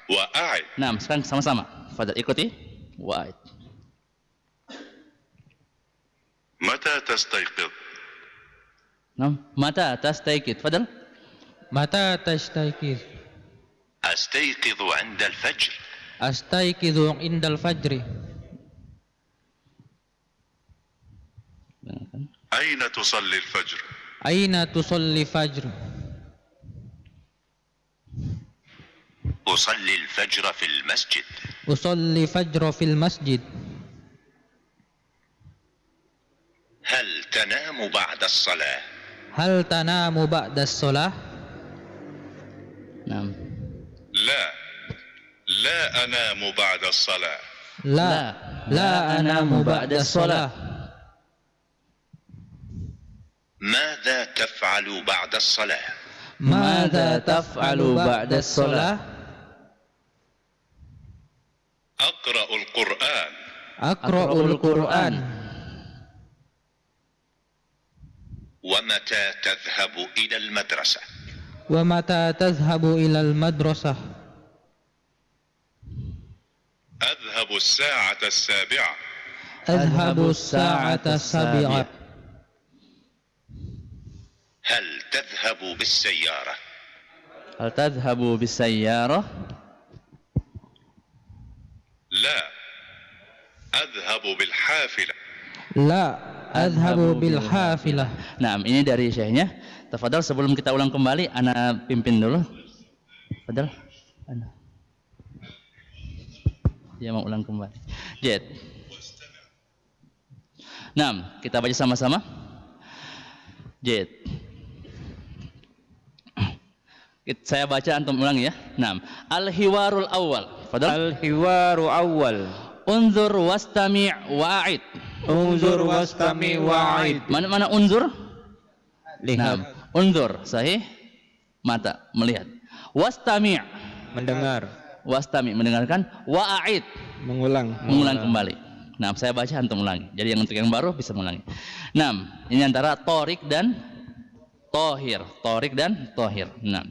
وأعد. Nah, sekarang sama-sama. Fadal ikuti. Wa'id. متى تستيقظ؟ Nah, mata tastaiqid. Fadal. متى تستيقظ؟ أستيقظ عند الفجر. أستيقظ عند الفجر. أين تصلي الفجر؟ أين تصلي الفجر؟ أصلي الفجر في المسجد. أصلي الفجر في المسجد. هل تنام بعد الصلاة؟ هل تنام بعد الصلاة؟ Nah. لا، لا أنام بعد الصلاة. لا لا أنام بعد الصلاة. ماذا تفعل بعد الصلاة؟ ماذا تفعل بعد الصلاة؟ أقرأ القرآن. أقرأ القرآن. ومتى تذهب إلى المدرسة؟ ومتى تذهب إلى المدرسة؟ أذهب الساعة السابعة. أذهب الساعة السابعة. هل تذهب بالسيارة؟ Hal tadhhabu bisayyarah? لا، أذهب بالحافلة. لا أذهب بالحافلة. Nah, ini dari syekhnya. Tafadhal, sebelum kita ulang kembali, ana pimpin dulu. Tafadhal. Ana. Dia mau ulang kembali. Jet. Nah, kita baca sama-sama. Jet. Saya baca, antum ulang ya. Nah, al-hiwarul awal. Tafadhal. Al-hiwaru awal. Unzur wastami' wa'id. Unzur wastami wa'id. Mana unzur? Lihat. Nah, unzur sahih, mata melihat. Wastami' Mendengar. wastami' mendengarkan. Wa'id Mengulang. mengulang kembali. Nah, saya baca, antum ulangi. Jadi yang untuk yang baru bisa mengulangi. Nah, ini antara torik dan tohir. Torik dan tohir. Nah,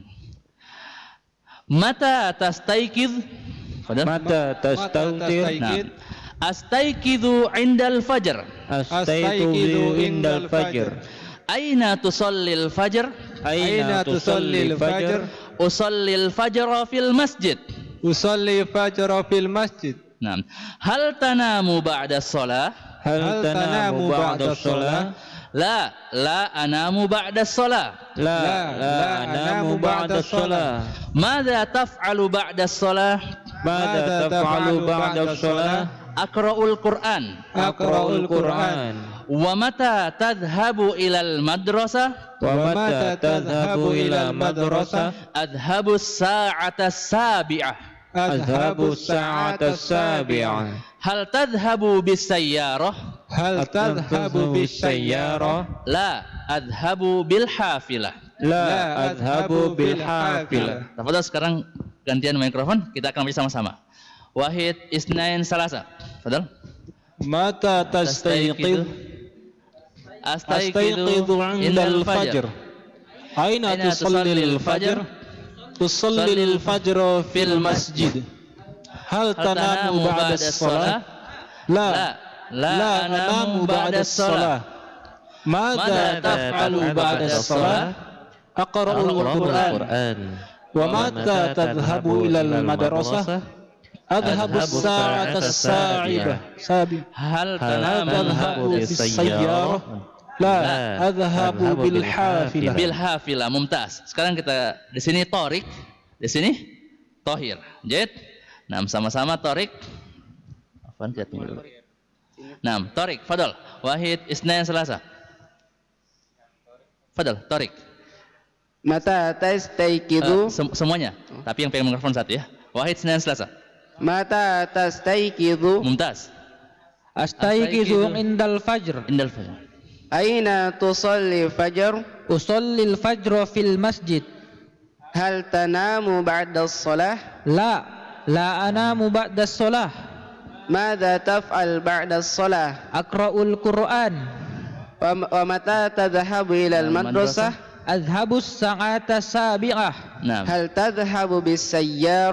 mata tastaiqiz. Mata tastautir. Nah, astaiqizu indal fajr. Astaiqizu indal fajr. Aina tusallil fajr? Aina tusallil fajr? Usallil fajra fil masjid. أصلي الفجر في المسجد. Nah, hal tanamu ba'da shalah? Hal tanamu ba'da shalah? La, la anamu ba'da shalah. La anamu ba'da shalah. Madza taf'alu ba'da shalah? Mada taf'alu ba'da shalah? Aqra'ul Qur'an. Aqra'ul Qur'an. Wa mata tadhhabu ilal madrasah? Wa mata tadhhabu ila madrasah? Adhhabu as-sa'ata as-sabi'ah. Adhhabu as-sa'ata as-sabi'ah. Hal tadhhabu bisayyarah? هل تذهب بالسيارة؟ La, adhabu bil hafilah. La adhabu bil hafilah. Tafadhal, sekarang gantian mikrofon, kita akan baca sama-sama. Wahid, isnain, salasa. Tafadhal. متى تستيقظ؟ أستيقظ عند الفجر. أين تصلي الفجر؟ تصلي الفجر في المسجد. هل تنام بعد الصلاة؟ لا لا أنام بعد الصلاة. ماذا تفعل بعد الصلاة؟ أقرأ القرآن. ومتى تذهب إلى المدرسة؟ أذهب الساعة السابعة. Hal هل tanamu تذهب بالسيارة؟ لا أذهب بالحافلة. bil hafilah. Mumtaz. Sekarang kita di sini torik, di sini tohir. Jid. Nah, sama-sama torik. Afwan, kita tunggu dulu. Nah, torik. Fadal. Wahid, isnain, salasa. Fadal, torik. Mata tastaiqidu? Semuanya. Tapi yang pegang mikrofon satu ya. Wahid, isnain, salasa. Mata tastaiqidu? Mumtaz. أستيقظ عند الفجر. Indal fajr. Aina tusalli fajr? أصلي الفجر في المسجد. Hal tanamu ba'da as-salah? لا لا أنام بعد الصلاة. Madza taf'al ba'da as-salah? أقرأ القرآن. Wa mata tadhhabu ila al-madrasah? أذهب الساعة السابعة. Nah. Hal tadhhabu bis-sayyarah?